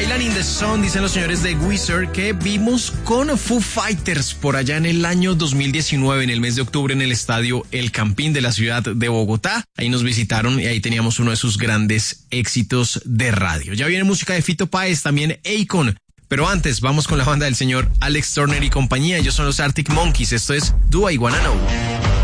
Island in the Sun, dicen los señores de Weezer, que vimos con Foo Fighters por allá en el año 2019, en el mes de octubre, en el estadio El Campín de la ciudad de Bogotá. Ahí nos visitaron y ahí teníamos uno de sus grandes éxitos de radio. Ya viene música de Fito Páez, también Akon. Pero antes, vamos con la banda del señor Alex Turner y compañía. Ellos son los Arctic Monkeys. Esto es Do I Wanna Know.